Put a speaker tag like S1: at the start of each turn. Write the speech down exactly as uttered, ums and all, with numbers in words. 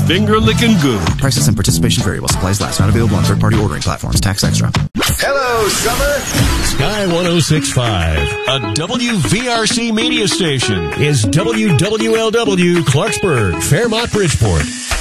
S1: finger-licking good.
S2: Prices and participation vary while supplies last. Not available on third-party ordering platforms. Tax extra.
S3: Hello, summer.
S4: Sky one oh six point five, a W V R C media station, is W W L W Clarksburg, Fairmont, Bridgeport.